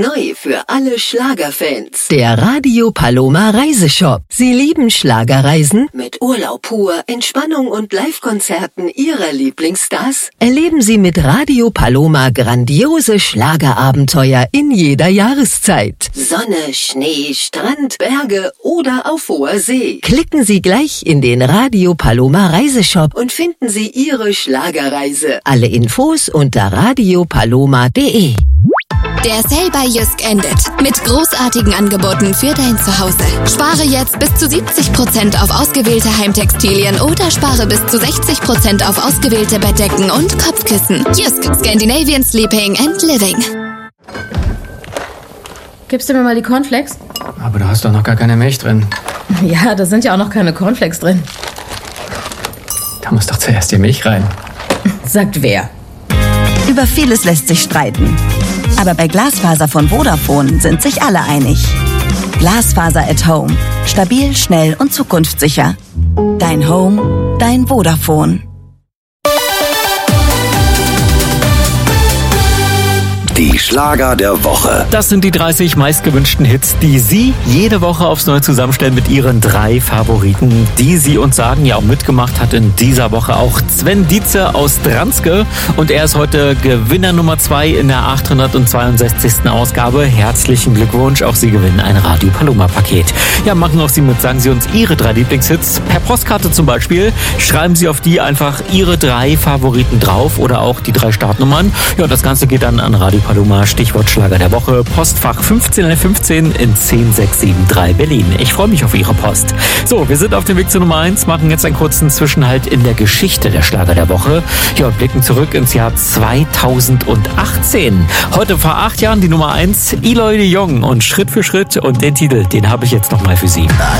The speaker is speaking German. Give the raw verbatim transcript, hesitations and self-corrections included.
neu für alle Schlagerfans. Der Radio Paloma Reiseshop. Sie lieben Schlagerreisen? Mit Urlaub pur, Entspannung und Live-Konzerten Ihrer Lieblingsstars? Erleben Sie mit Radio Paloma grandiose Schlagerabenteuer in jeder Jahreszeit. Sonne, Schnee, Strand, Berge oder auf hoher See. Klicken Sie gleich in den Radio Paloma Reiseshop und finden Sie Ihre Schlagerreise. Alle Infos unter radio paloma punkt de. Der Sale bei Jysk endet mit großartigen Angeboten für dein Zuhause. Spare jetzt bis zu siebzig Prozent auf ausgewählte Heimtextilien oder spare bis zu sechzig Prozent auf ausgewählte Bettdecken und Kopfkissen. Jysk, Scandinavian Sleeping and Living. Gibst du mir mal die Cornflakes? Aber du hast doch noch gar keine Milch drin. Ja, da sind ja auch noch keine Cornflakes drin. Da muss doch zuerst die Milch rein. Sagt wer? Über vieles lässt sich streiten. Aber bei Glasfaser von Vodafone sind sich alle einig. Glasfaser at Home. Stabil, schnell und zukunftssicher. Dein Home, dein Vodafone. Die Schlager der Woche. Das sind die dreißig meistgewünschten Hits, die Sie jede Woche aufs Neue zusammenstellen mit Ihren drei Favoriten, die Sie uns sagen. Ja, auch mitgemacht hat in dieser Woche auch Sven Dietze aus Dranske. Und er ist heute Gewinner Nummer zwei in der achthundertzweiundsechzigsten Ausgabe. Herzlichen Glückwunsch, auch Sie gewinnen ein Radio Paloma Paket. Ja, machen auch Sie mit, sagen Sie uns Ihre drei Lieblingshits. Per Postkarte zum Beispiel. Schreiben Sie auf die einfach Ihre drei Favoriten drauf oder auch die drei Startnummern. Ja, das Ganze geht dann an Radio Paloma, Stichwort Schlager der Woche, Postfach fünfzehn fünfzehn in zehn sechs sieben drei Berlin. Ich freue mich auf Ihre Post. So, wir sind auf dem Weg zur Nummer eins, machen jetzt einen kurzen Zwischenhalt in der Geschichte der Schlager der Woche. Ja, und blicken zurück ins Jahr zweitausendachtzehn. Heute vor acht Jahren die Nummer eins, Eloy de Jong und Schritt für Schritt. Und den Titel, den habe ich jetzt nochmal für Sie. I